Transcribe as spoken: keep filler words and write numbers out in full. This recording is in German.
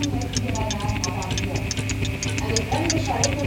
möchten wir danach aber hier. Eine fremde Scheibe